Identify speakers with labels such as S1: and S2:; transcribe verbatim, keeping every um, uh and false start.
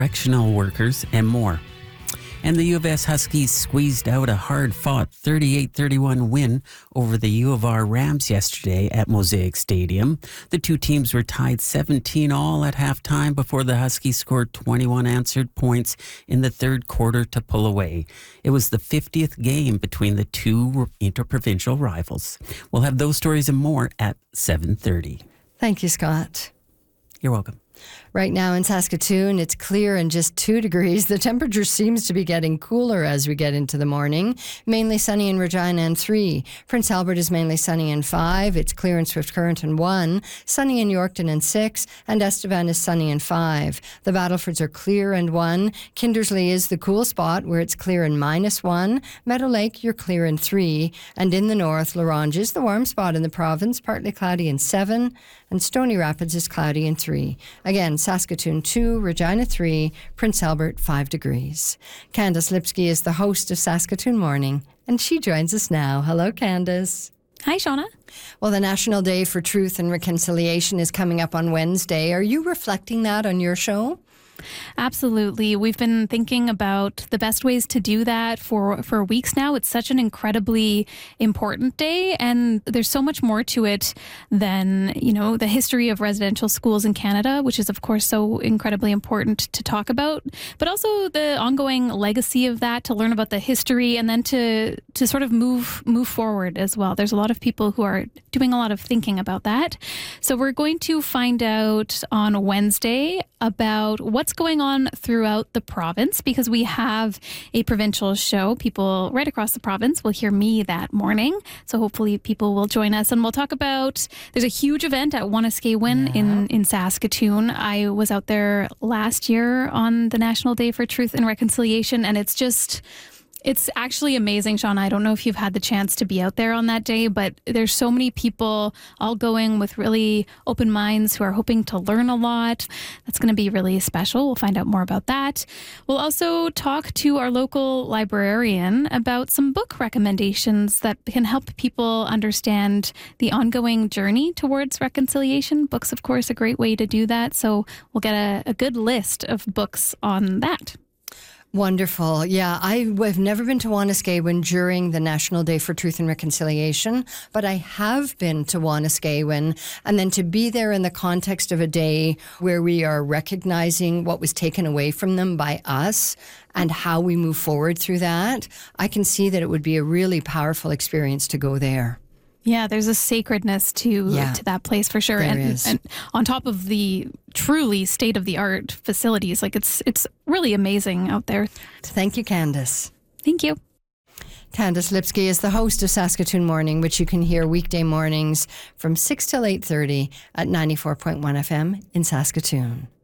S1: correctional workers, and more. And the U of S Huskies squeezed out a hard-fought thirty-eight thirty-one win over the U of R Rams yesterday at Mosaic Stadium. The two teams were tied seventeen all at halftime before the Huskies scored twenty-one answered points in the third quarter to pull away. It was the fiftieth game between the two interprovincial rivals. We'll have those stories and more at seven thirty.
S2: Thank you, Scott.
S1: You're welcome.
S2: Right now in Saskatoon, it's clear and just two degrees. The temperature seems to be getting cooler as we get into the morning. Mainly sunny in Regina and three. Prince Albert is mainly sunny and five. It's clear in Swift Current and one. Sunny in Yorkton and six. And Estevan is sunny and five. The Battlefords are clear and one. Kindersley is the cool spot where it's clear and minus one. Meadow Lake, you're clear in three. And in the north, Larange is the warm spot in the province, partly cloudy in seven. And Stony Rapids is cloudy in three. Again, Saskatoon two, Regina three, Prince Albert five degrees. Candace Lipsky is the host of Saskatoon Morning, and she joins us now. Hello, Candace.
S3: Hi, Shauna.
S2: Well, the National Day for Truth and Reconciliation is coming up on Wednesday. Are you reflecting that on your show?
S3: Absolutely. We've been thinking about the best ways to do that for, for weeks now. It's such an incredibly important day, and there's so much more to it than, you know, the history of residential schools in Canada, which is, of course, so incredibly important to talk about, but also the ongoing legacy of that, to learn about the history and then to to sort of move move forward as well. There's a lot of people who are doing a lot of thinking about that. So we're going to find out on Wednesday about what's going on throughout the province, because we have a provincial show. People right across the province will hear me that morning. So hopefully people will join us, and we'll talk about, there's a huge event at Wanuskewin yeah. in, in Saskatoon. I was out there last year on the National Day for Truth and Reconciliation, and it's just... It's actually amazing, Shauna. I don't know if you've had the chance to be out there on that day, but there's so many people all going with really open minds who are hoping to learn a lot. That's going to be really special. We'll find out more about that. We'll also talk to our local librarian about some book recommendations that can help people understand the ongoing journey towards reconciliation. Books, of course, a great way to do that. So we'll get a, a good list of books on that.
S2: Wonderful. Yeah, I have never been to Wanuskewin during the National Day for Truth and Reconciliation, but I have been to Wanuskewin, and then to be there in the context of a day where we are recognizing what was taken away from them by us and how we move forward through that, I can see that it would be a really powerful experience to go there.
S3: Yeah, there's a sacredness to
S2: yeah,
S3: to that place for sure.
S2: There
S3: and,
S2: is.
S3: and on top of the truly state-of-the-art facilities, like it's it's really amazing out there.
S2: Thank you, Candace.
S3: Thank you.
S2: Candace Lipsky is the host of Saskatoon Morning, which you can hear weekday mornings from six till eight thirty at ninety-four point one F M in Saskatoon.